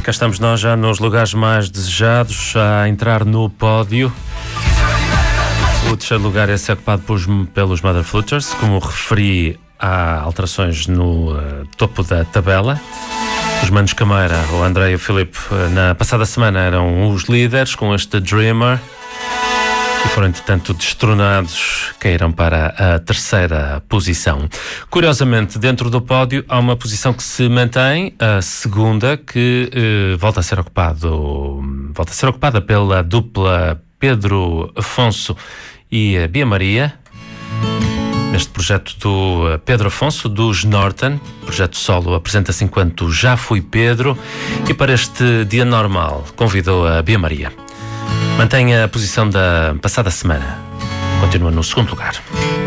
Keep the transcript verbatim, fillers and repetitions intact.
cá estamos nós já nos lugares mais desejados, a entrar no pódio. O terceiro lugar é ocupado pelos Mother Flutters. Como referi, há alterações no uh, topo da tabela. Os Manos Cameira, o André e o Filipe, na passada semana eram os líderes com este Dreamer e foram, entretanto, destronados, caíram para a terceira posição. Curiosamente, dentro do pódio há uma posição que se mantém, a segunda, que eh, volta a ser ocupado, volta a ser ocupada pela dupla Pedro Afonso e a Bia Maria, neste projeto do Pedro Afonso, dos Norton. O projeto solo apresenta-se enquanto Já Fui Pedro, e para este dia normal convidou a Bia Maria. Mantém a posição da passada semana. Continua no segundo lugar.